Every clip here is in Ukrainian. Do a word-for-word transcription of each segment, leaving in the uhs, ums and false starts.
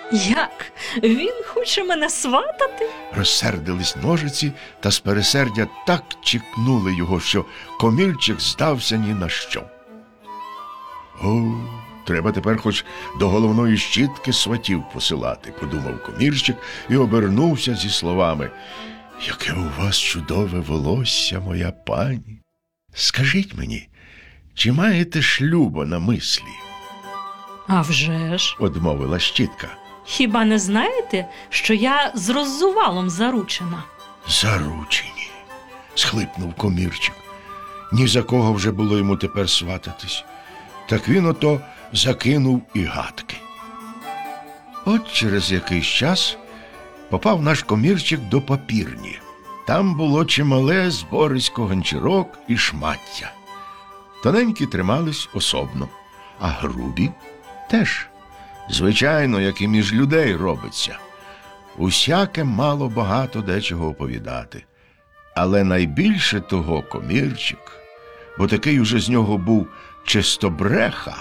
Як? Він хоче мене сватати? Розсердились ножиці, та з пересердя так чікнули його, що комірчик здався ні на що. О, треба тепер хоч до головної щітки сватів посилати, подумав комірчик і обернувся зі словами: «Яке у вас чудове волосся, моя пані! Скажіть мені, чи маєте шлюба на мислі?» «А вже ж!» – одмовила щітка. «Хіба не знаєте, що я з Роззувалом заручена?» «Заручені!» – схлипнув комірчик. Ні за кого вже було йому тепер свататись. Так він ото закинув і гадки. От через якийсь час попав наш комірчик до папірні. Там було чимале зборисько ганчірок і шмаття. Тоненькі тримались особно, а грубі теж. Звичайно, як і між людей робиться. Усяке мало багато дечого оповідати. Але найбільше того комірчик, бо такий уже з нього був чистобреха.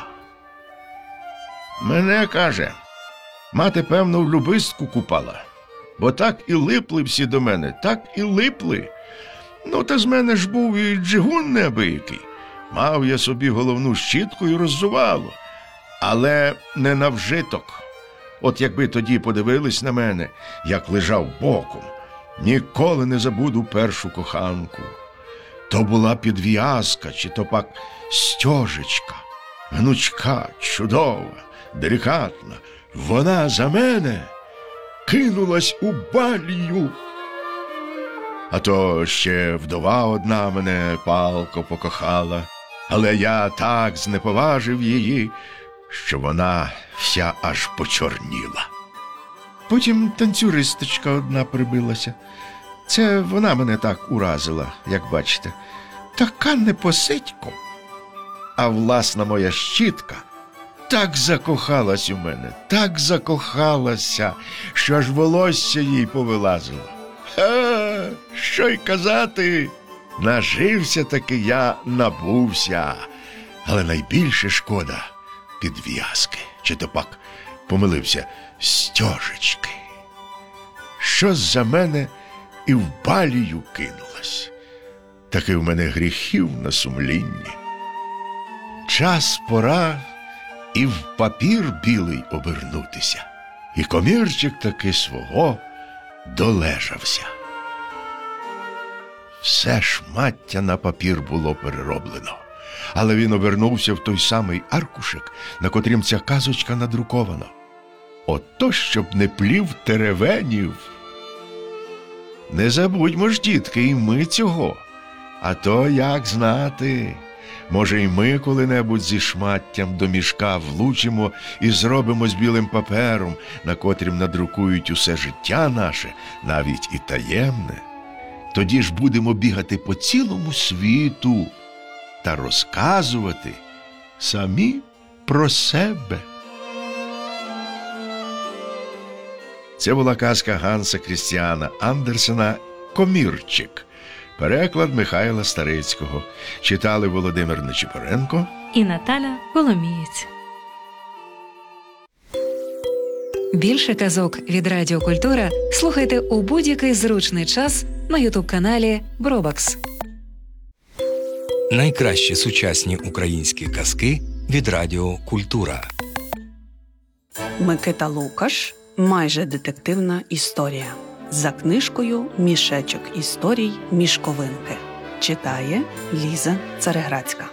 Мене, каже, мати, певно, в любистку купала, бо так і липли всі до мене, так і липли. Ну, та з мене ж був і джигун неабиякий. Мав я собі головну щітку і роззувало, але не на вжиток. От якби тоді подивились на мене, як лежав боком, ніколи не забуду першу коханку. То була підв'язка, чи то пак стьожечка, гнучка, чудова, делікатна. Вона за мене кинулась у балію. А то ще вдова одна мене палко покохала, але я так знеповажив її, що вона вся аж почорніла. Потім танцюристочка одна прибилася. Це вона мене так уразила, як бачите. Така непосидько. А власна моя щітка так закохалась у мене, так закохалася, що аж волосся їй повилазило. Ха, що й казати, нажився таки я, набувся. Але найбільше шкода підв'язки, чи то пак помилився, стьожечки. Що за мене і в балію кинулась. Таки в мене гріхів на сумлінні. Час пора і в папір білий обернутися. І комірчик таки свого долежався. Все шмаття на папір було перероблено, але він обернувся в той самий аркушик, на котрім ця казочка надрукована. Ото, щоб не плів теревенів. Не забудьмо ж, дітки, і ми цього. А то як знати, може, і ми коли-небудь зі шматтям до мішка влучимо і зробимо з білим папером, на котрім надрукують усе життя наше, навіть і таємне. Тоді ж будемо бігати по цілому світу та розказувати самі про себе. Це була казка Ганса Крістіана Андерсена «Комірчик». Переклад Михайла Старицького. Читали Володимир Нечипоренко і Наталя Коломієць. Більше казок від Радіо Культура слухайте у будь-який зручний час на ютуб-каналі Бробакс. Найкращі сучасні українські казки від Радіо Культура. Микита Лукаш. Майже детективна історія. За книжкою «Мішечок історій Мішковинки». Читає Ліза Цареградська.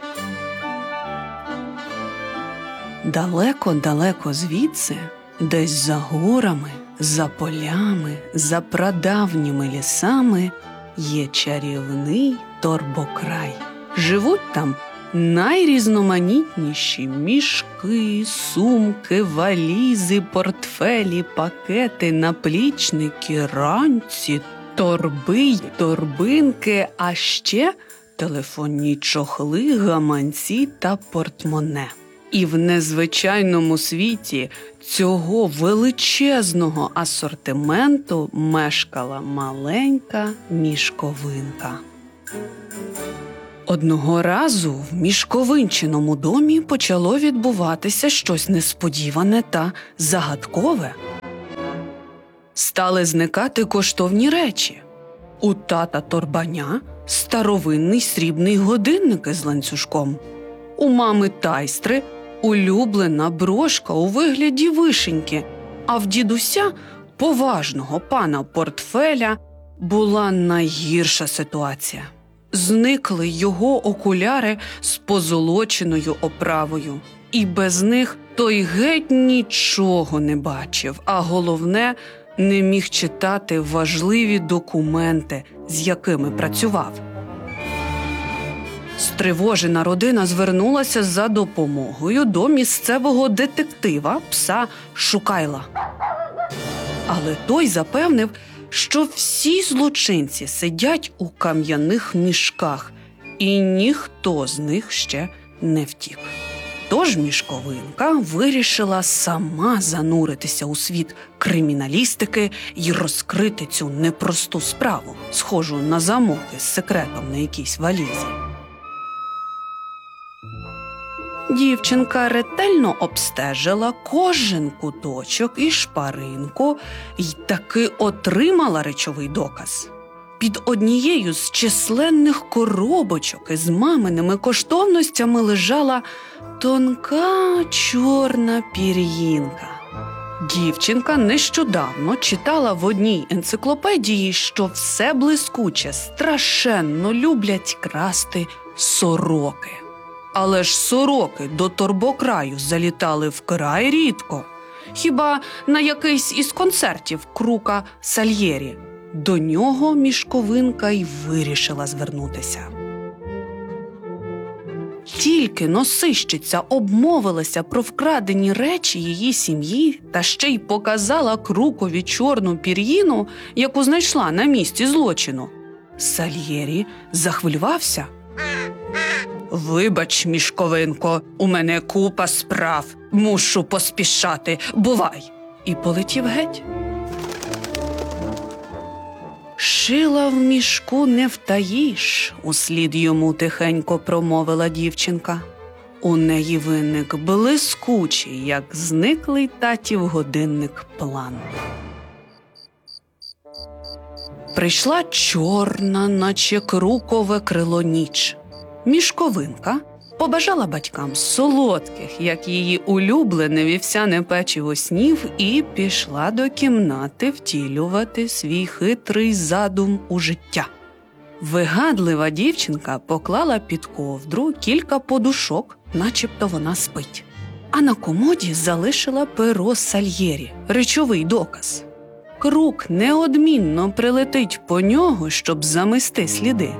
Далеко-далеко звідси, десь за горами, за полями, за прадавніми лісами є чарівний торбокрай. Живуть там найрізноманітніші мішки, сумки, валізи, портфелі, пакети, наплічники, ранці, торби й торбинки, а ще телефонні чохли, гаманці та портмоне. І в незвичайному світі цього величезного асортименту мешкала маленька мішковинка. Одного разу в мішковинчиному домі почало відбуватися щось несподіване та загадкове. стали зникати коштовні речі. У тата Торбаня старовинний срібний годинник із ланцюжком. У мами Тайстри улюблена брошка у вигляді вишеньки, а в дідуся, поважного пана Портфеля, була найгірша ситуація. Зникли його окуляри з позолоченою оправою. І без них той геть нічого не бачив, а головне – не міг читати важливі документи, з якими працював. Стривожена родина звернулася за допомогою до місцевого детектива пса Шукайла. Але той запевнив, що всі злочинці сидять у кам'яних мішках, і ніхто з них ще не втік. Тож Мішковинка вирішила сама зануритися у світ криміналістики і розкрити цю непросту справу, схожу на замок із секретом на якійсь валізі. Дівчинка ретельно обстежила кожен куточок і шпаринку і таки отримала речовий доказ. Під однією з численних коробочок із маминими коштовностями лежала тонка чорна пір'їнка. Дівчинка нещодавно читала в одній енциклопедії, що все блискуче страшенно люблять красти сороки. Але ж сороки до торбокраю залітали вкрай рідко. Хіба на якийсь із концертів Крука Сальєрі. До нього Мішковинка й вирішила звернутися. Тільки носищиця обмовилася про вкрадені речі її сім'ї та ще й показала Крукові чорну пір'їну, яку знайшла на місці злочину, Сальєрі захвилювався. «Вибач, Мішковинко, у мене купа справ, мушу поспішати, бувай!» І полетів геть. «Шила в мішку не втаїш», – услід йому тихенько промовила дівчинка. У неї виник блискучий, як зниклий татів годинник, план. Прийшла чорна, наче крукове крило ніч. Мішковинка побажала батькам солодких, як її улюблене вівсяне печиво снів, і пішла до кімнати втілювати свій хитрий задум у життя. Вигадлива дівчинка поклала під ковдру кілька подушок, начебто вона спить. А на комоді залишила перо Сальєрі, речовий доказ. Крук неодмінно прилетить по нього, щоб замести сліди.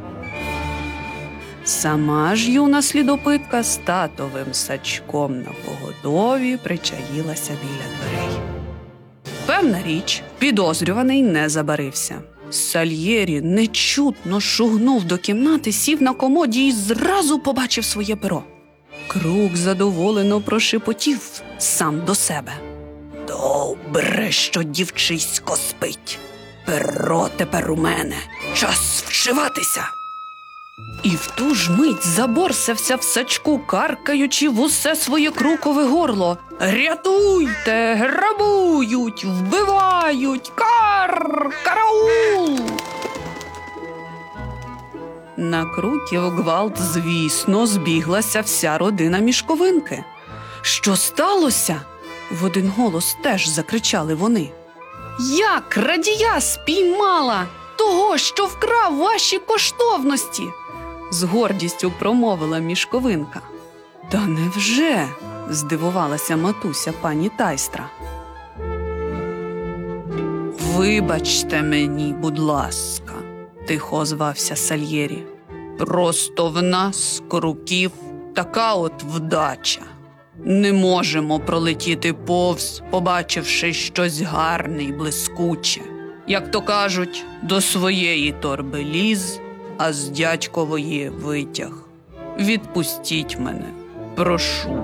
Сама ж юна слідопитка з татовим сачком напоготові причаїлася біля дверей. Певна річ, підозрюваний не забарився. Сальєрі нечутно шугнув до кімнати, сів на комоді і зразу побачив своє перо. Крук задоволено прошепотів сам до себе. «Добре, що дівчисько спить. Перо тепер у мене. Час вшиватися!» І в ту ж мить заборсався в сачку, каркаючи в усе своє крукове горло. «Рятуйте! Грабують! Вбивають! Кар! Караул!» На Круків гвалт, звісно, збіглася вся родина Мішковинки. «Що сталося?» – в один голос теж закричали вони. «Я крадія спіймала! Того, що вкрав ваші коштовності!» з гордістю промовила Мішковинка. «Та невже?» – здивувалася матуся пані Тайстра. «Вибачте мені, будь ласка», – тихо озвався Сальєрі. «Просто в нас, круків, така от вдача. Не можемо пролетіти повз, побачивши щось гарне й блискуче. Як то кажуть, до своєї торби ліз, а з дядькової витяг. Відпустіть мене, прошу».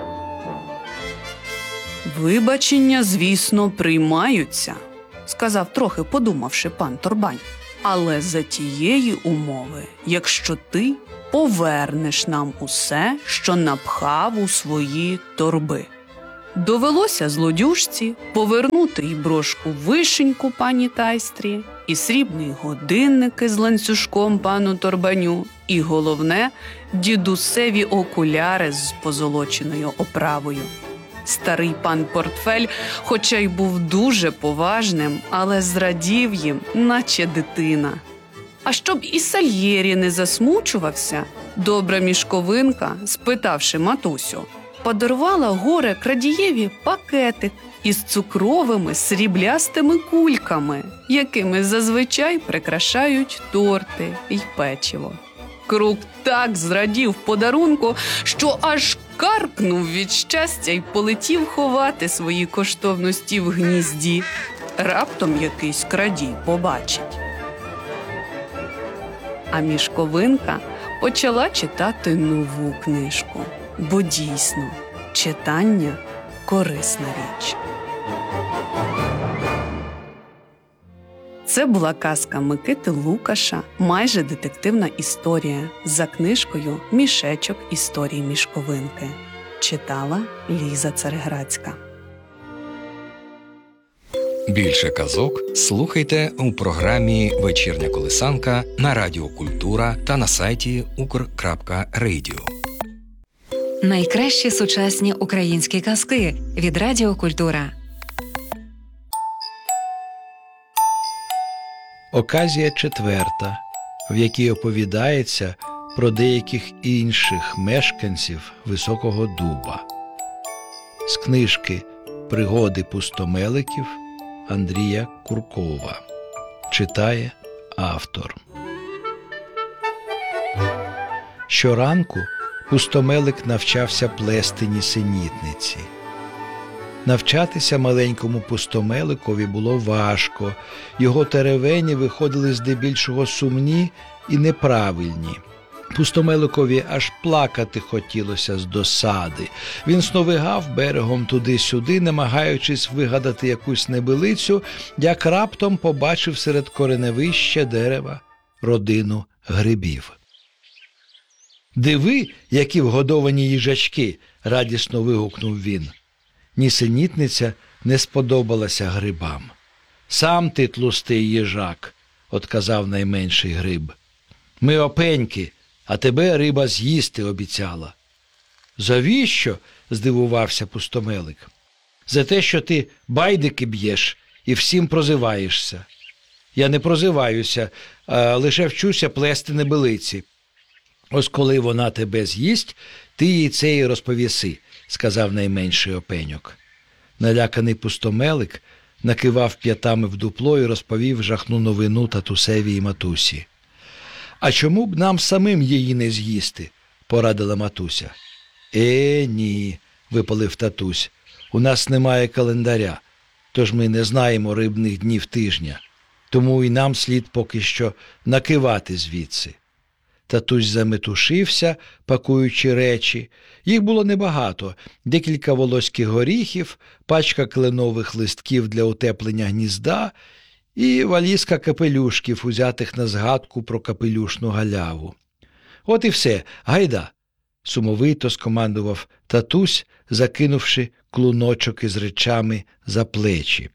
«Вибачення, звісно, приймаються», – сказав, трохи подумавши, пан Торбань. «Але за тієї умови, якщо ти повернеш нам усе, що напхав у свої торби». Довелося злодюжці повернути й брошку вишеньку пані Тайстрі, і срібний годинник із ланцюжком пану Торбаню, і головне – дідусеві окуляри з позолоченою оправою. Старий пан Портфель, хоча й був дуже поважним, але зрадів їм, наче дитина. А щоб і Сальєрі не засмучувався, добра мішковинка, спитавши матусю, подарувала горе крадієві пакетик із цукровими сріблястими кульками, якими зазвичай прикрашають торти й печиво. Крук так зрадів подарунку, що аж каркнув від щастя й полетів ховати свої коштовності в гнізді. Раптом якийсь крадій побачить. А мішковинка почала читати нову книжку. Бо дійсно, читання – корисна річ. Це була казка Микити Лукаша «Майже детективна історія» за книжкою «Мішечок історій мішковинки». Читала Ліза Цареградська. Більше казок слухайте у програмі «Вечірня колисанка» на Радіо Культура та на сайті укр крапка радіо. Найкращі сучасні українські казки від Радіо Культура. Оказія четверта, в якій оповідається про деяких інших мешканців Високого Дуба. З книжки «Пригоди пустомеликів» Андрія Куркова. Читає автор. Щоранку пустомелик навчався плести нісенітниці. Навчатися маленькому пустомеликові було важко, його теревені виходили здебільшого сумні і неправильні. Пустомеликові аж плакати хотілося з досади. Він сновигав берегом туди-сюди, намагаючись вигадати якусь небилицю, як раптом побачив серед кореневища дерева родину грибів. «Диви, які вгодовані їжачки!» – радісно вигукнув він. Нісенітниця не сподобалася грибам. «Сам ти тлустий їжак», – отказав найменший гриб. «Ми опеньки, а тебе риба з'їсти обіцяла». «Завіщо?» – здивувався пустомелик. «За те, що ти байдики б'єш і всім прозиваєшся». «Я не прозиваюся, а лише вчуся плести небилиці». «Ось коли вона тебе з'їсть, ти їй це і розповіси», – сказав найменший опеньок. Наляканий пустомелик накивав п'ятами в дупло і розповів жахну новину татусеві і матусі. «А чому б нам самим її не з'їсти?» – порадила матуся. «Е, ні», – випалив татусь, – «у нас немає календаря, тож ми не знаємо рибних днів тижня, тому і нам слід поки що накивати звідси». Татусь заметушився, пакуючи речі. Їх було небагато – декілька волоських горіхів, пачка кленових листків для утеплення гнізда і валізка капелюшків, узятих на згадку про капелюшну галяву. «От і все, гайда!» – сумовито скомандував татусь, закинувши клуночок із речами за плечі.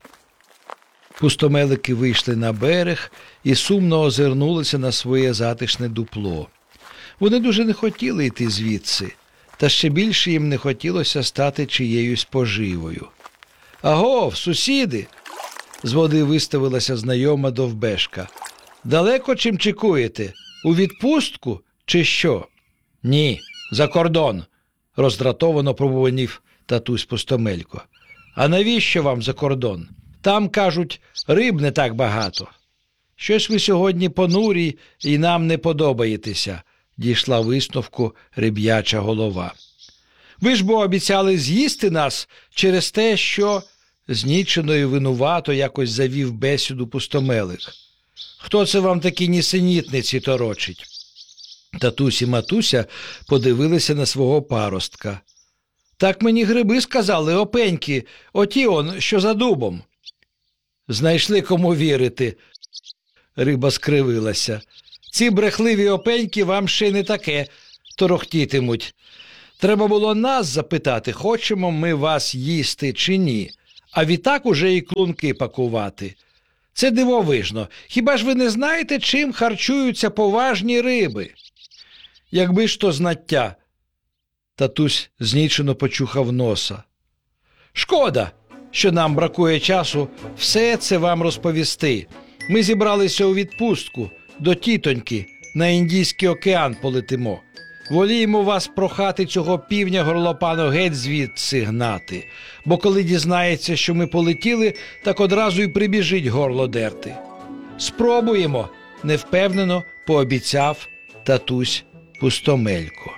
Пустомелики вийшли на берег і сумно озирнулися на своє затишне дупло. Вони дуже не хотіли йти звідси, та ще більше їм не хотілося стати чиєюсь поживою. «Агов, сусіди!» – з води виставилася знайома довбешка. «Далеко чим чекуєте? У відпустку чи що?» «Ні, за кордон!» – роздратовано пробуванів татусь Пустомелько. «А навіщо вам за кордон? Там, кажуть, риб не так багато». «Щось ви сьогодні понурі і нам не подобаєтеся», – дійшла висновку риб'яча голова. «Ви ж бо обіцяли з'їсти нас через те, що…» Знічено і винувато якось завів бесіду Пустомелик. «Хто це вам такі нісенітниці торочить?» Татусь і матуся подивилися на свого паростка. «Так мені гриби сказали, опеньки, оті он, що за дубом». «Знайшли кому вірити», – риба скривилася. «Ці брехливі опеньки вам ще не таке торохтітимуть. Треба було нас запитати, хочемо ми вас їсти чи ні, а відтак уже і клунки пакувати. Це дивовижно. Хіба ж ви не знаєте, чим харчуються поважні риби? Якби ж то знаття. Татусь знічено почухав носа. Шкода, що нам бракує часу все це вам розповісти. Ми зібралися у відпустку до тітоньки, на Індійський океан полетимо. Воліємо вас прохати цього півня горлопану геть звідси гнати, бо коли дізнається, що ми полетіли, так одразу й прибіжить горло дерти. Спробуємо, невпевнено пообіцяв татусь Пустомелько.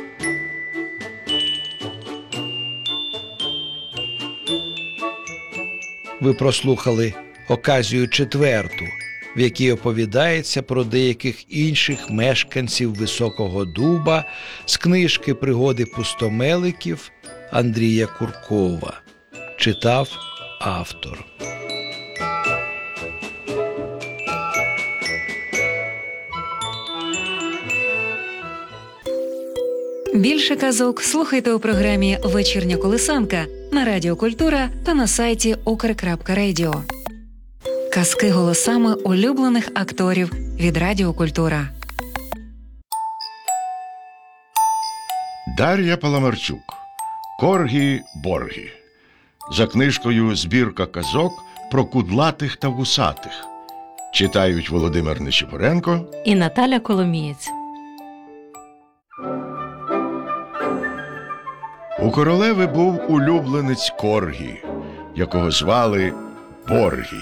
Ви прослухали оказію четверту, в якій оповідається про деяких інших мешканців Високого Дуба з книжки «Пригоди пустомеликів» Андрія Куркова. Читав автор. Більше казок слухайте у програмі «Вечірня колисанка» на Радіо Культура та на сайті укр крапка радіо. Казки голосами улюблених акторів від Радіо Культура. Дар'я Паламарчук. Коргі-боргі. За книжкою «Збірка казок про кудлатих та вусатих». Читають Володимир Нечипоренко І Наталя Коломієць. У королеви був улюбленець Коргі, якого звали Боргі.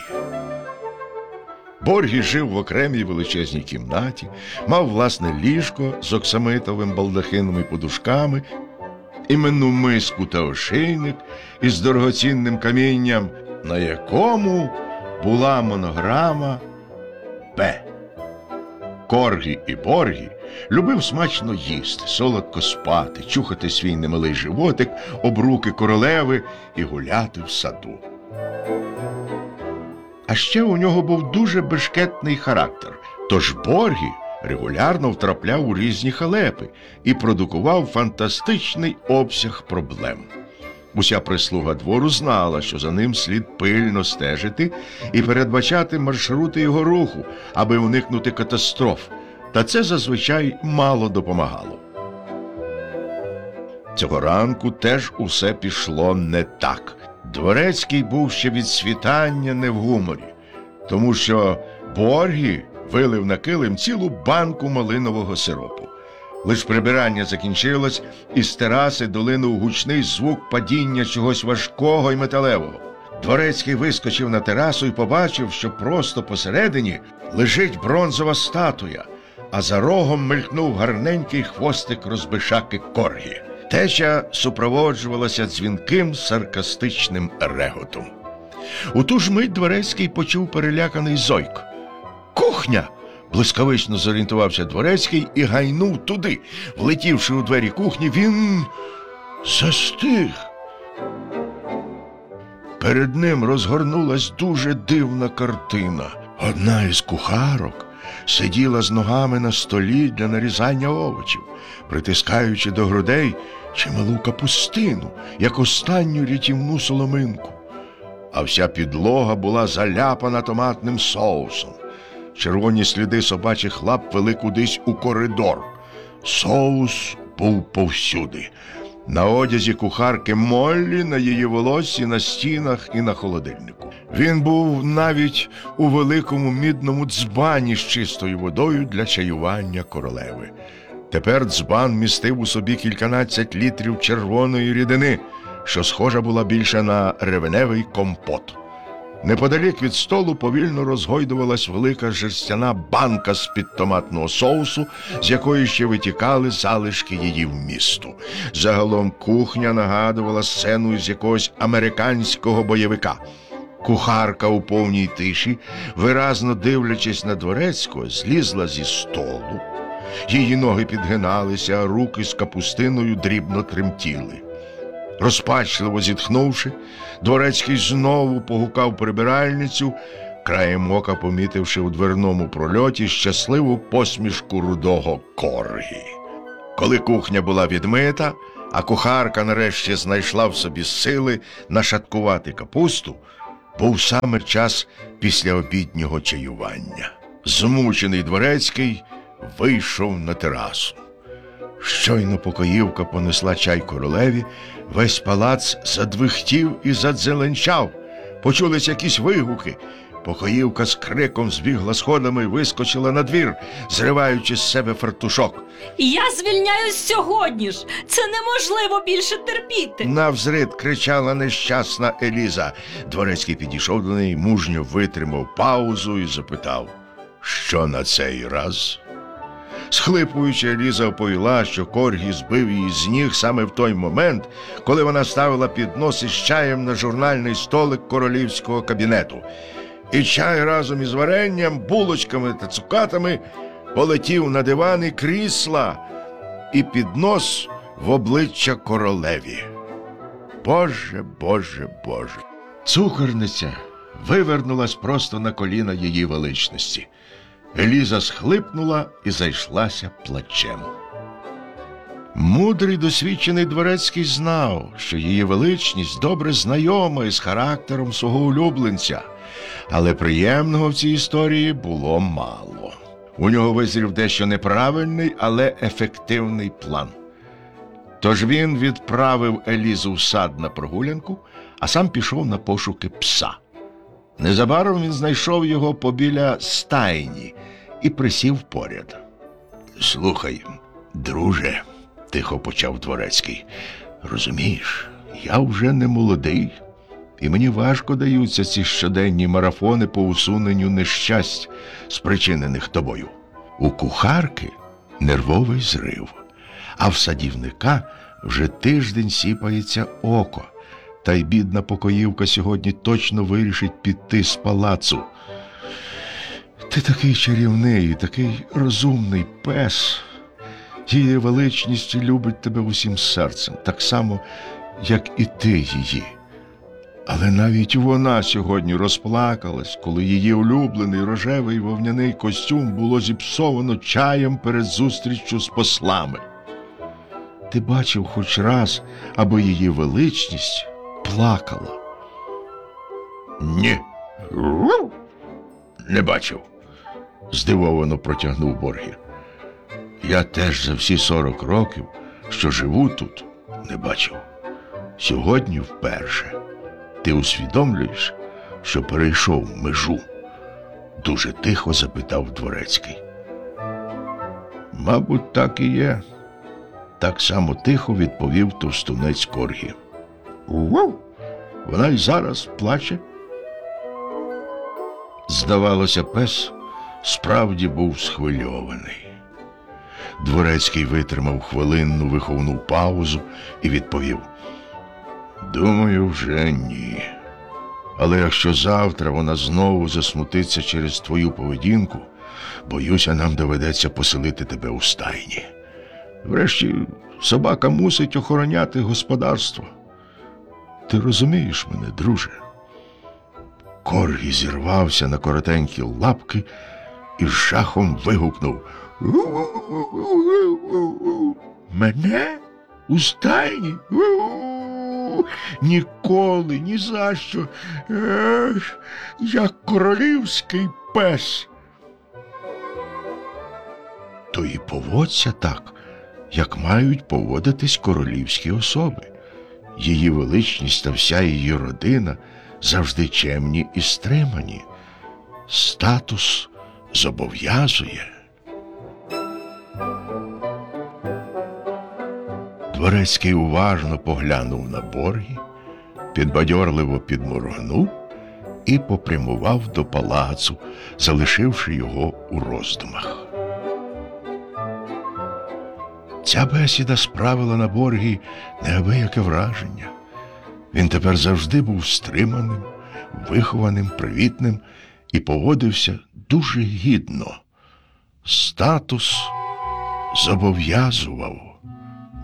Боргі жив в окремій величезній кімнаті, мав власне ліжко з оксамитовим балдахином і подушками, іменну миску та ошейник із дорогоцінним камінням, на якому була монограма «Б». Коргі і Боргі любив смачно їсти, солодко спати, чухати свій немилий животик об руки королеви і гуляти в саду. А ще у нього був дуже бешкетний характер, тож Боргі регулярно втрапляв у різні халепи і продукував фантастичний обсяг проблем. Уся прислуга двору знала, що за ним слід пильно стежити і передбачати маршрути його руху, аби уникнути катастроф, та це зазвичай мало допомагало. Цього ранку теж усе пішло не так. Дворецький був ще від світання не в гуморі, тому що Боргі вилив на килим цілу банку малинового сиропу. Лиш прибирання закінчилось, і з тераси долинув гучний звук падіння чогось важкого й металевого. Дворецький вискочив на терасу і побачив, що просто посередині лежить бронзова статуя, а за рогом мелькнув гарненький хвостик розбишаки Коргі. Теча супроводжувалася дзвінким саркастичним реготом. У ту ж мить Дворецький почув переляканий зойк. «Кухня!» – блискавично зорієнтувався Дворецький і гайнув туди. Влетівши у двері кухні, він застиг. Перед ним розгорнулась дуже дивна картина. Одна із кухарок сиділа з ногами на столі для нарізання овочів, притискаючи до грудей чималу капустину, як останню рятівну соломинку. А вся підлога була заляпана томатним соусом. Червоні сліди собачих лап вели кудись у коридор. Соус був повсюди. На одязі кухарки Моллі, на її волоссі, на стінах і на холодильнику. Він був навіть у великому мідному дзбані з чистою водою для чаювання королеви. Тепер дзбан містив у собі кільканадцять літрів червоної рідини, що схожа була більше на ревеневий компот. Неподалік від столу повільно розгойдувалась велика жерстяна банка з-під томатного соусу, з якої ще витікали залишки її вмісту. Загалом кухня нагадувала сцену з якогось американського бойовика. Кухарка у повній тиші, виразно дивлячись на Дворецького, злізла зі столу. Її ноги підгиналися, а руки з капустиною дрібно тремтіли. Розпачливо зітхнувши, Дворецький знову погукав прибиральницю, краєм ока помітивши у дверному прольоті щасливу посмішку рудого Коргі. Коли кухня була відмита, а кухарка нарешті знайшла в собі сили нашаткувати капусту, був саме час післяобіднього чаювання. Змучений Дворецький вийшов на терасу. Щойно покоївка понесла чай королеві, весь палац задвихтів і задзеленчав. Почулись якісь вигуки. Покоївка з криком збігла сходами і вискочила на двір, зриваючи з себе фартушок. Я звільняюсь сьогодні ж! Це неможливо більше терпіти! Навзрид кричала нещасна Еліза. Дворецький підійшов до неї, мужньо витримав паузу і запитав: що на цей раз? Схлипуючи, Еліза оповіла, що Коргі збив її з ніг саме в той момент, коли вона ставила піднос із чаєм на журнальний столик королівського кабінету. І чай разом із варенням, булочками та цукатами полетів на диван і крісла, і піднос в обличчя королеві. Боже, Боже, Боже! Цукорниця вивернулась просто на коліна її величності. Еліза схлипнула і зайшлася плачем. Мудрий досвідчений Дворецький знав, що її величність добре знайома із характером свого улюбленця, але приємного в цій історії було мало. У нього визрів дещо неправильний, але ефективний план. Тож він відправив Елізу в сад на прогулянку, а сам пішов на пошуки пса. Незабаром він знайшов його побіля стайні і присів поряд. «Слухай, друже», – тихо почав Дворецький, – «розумієш, я вже не молодий, і мені важко даються ці щоденні марафони по усуненню нещасть, спричинених тобою. У кухарки нервовий зрив, а в садівника вже тиждень сіпається око. Та й бідна покоївка сьогодні точно вирішить піти з палацу. Ти такий чарівний, такий розумний пес. Її величність любить тебе усім серцем, так само, як і ти її. Але навіть вона сьогодні розплакалась, коли її улюблений рожевий вовняний костюм було зіпсовано чаєм перед зустріччю з послами. Ти бачив хоч раз, аби її величність плакала? Ні. Не бачив, здивовано протягнув Боргі. Я теж за всі сорок років, що живу тут, не бачив. Сьогодні вперше. Ти усвідомлюєш, що перейшов межу? Дуже тихо запитав Дворецький. Мабуть, так і є. Так само тихо відповів товстунець Коргі. Ууу! Вона й зараз плаче. Здавалося, пес справді був схвильований. Дворецький витримав хвилинну виховну паузу і відповів: думаю, вже ні. Але якщо завтра вона знову засмутиться через твою поведінку, боюся, нам доведеться поселити тебе у стайні. Врешті, собака мусить охороняти господарство. Ти розумієш мене, друже? Коргі зірвався на коротенькі лапки і з жахом вигукнув: мене? У стайні? Ніколи, ні за що. Ех, я королівський пес. То і поводься так, як мають поводитись королівські особи. Її величність та вся її родина завжди чемні і стримані. Статус зобов'язує. Дворецький уважно поглянув на Боргі, підбадьорливо підморгнув і попрямував до палацу, залишивши його у роздумах. Ця бесіда справила на Боргі неабияке враження. Він тепер завжди був стриманим, вихованим, привітним і поводився дуже гідно. Статус зобов'язував.